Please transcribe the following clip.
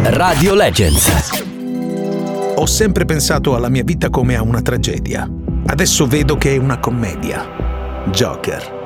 Radio Legends. Ho sempre pensato alla mia vita come a una tragedia. Adesso vedo che è una commedia. Joker.